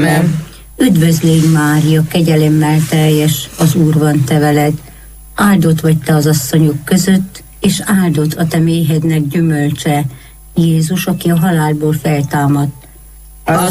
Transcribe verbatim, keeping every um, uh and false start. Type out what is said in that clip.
Ámen. Üdvözl légy, Mária, kegyelemmel teljes, az Úr van te veled. Áldott vagy te az asszonyok között, és áldott a te méhednek gyümölcse, Jézus, aki a halálból feltámadt.